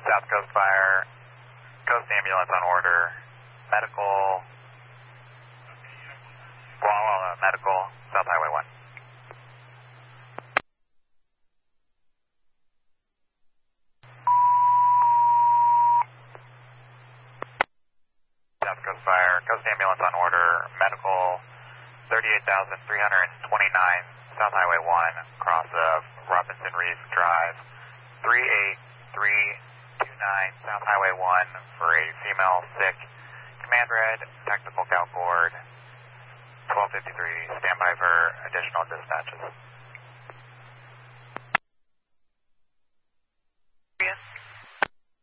South Coast Fire, Coast Ambulance on order, medical, medical, South Highway 1. South Coast Fire, Coast Ambulance on order, medical, 38,329, South Highway 1, cross of Robinson Reef Drive, 38329, South Highway 1, for a female sick, command red, technical Cal Cord, 1253, stand by for additional dispatches.